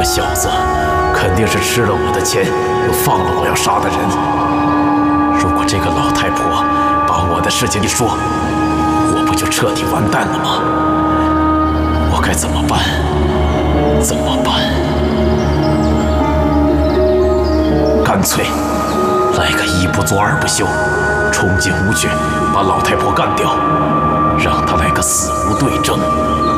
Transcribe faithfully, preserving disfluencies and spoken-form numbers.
个小子肯定是吃了我的钱，又放了我要杀的人。如果这个老太婆把我的事情一说，我不就彻底完蛋了吗？我该怎么办？怎么办？干脆来个一不做二不休，冲进屋去把老太婆干掉，让她来个死无对证。